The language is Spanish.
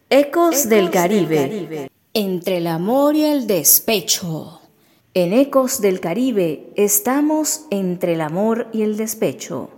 Ecos del Caribe. Entre el amor y el despecho. En Ecos del Caribe estamos entre el amor y el despecho.